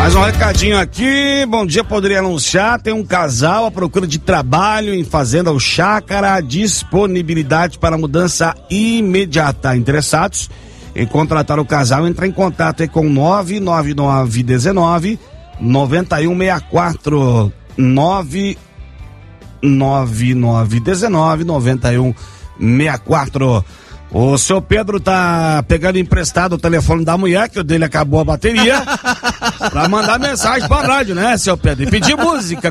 Mais um recadinho aqui, bom dia, poderia anunciar, tem um casal à procura de trabalho em Fazenda o Chácara, disponibilidade para mudança imediata. Interessados em contratar o casal, entra em contato aí com 99919 9164 99919 9164. O seu Pedro tá pegando emprestado o telefone da mulher, que o dele acabou a bateria, pra mandar mensagem pra rádio, né, seu Pedro? E pedir música.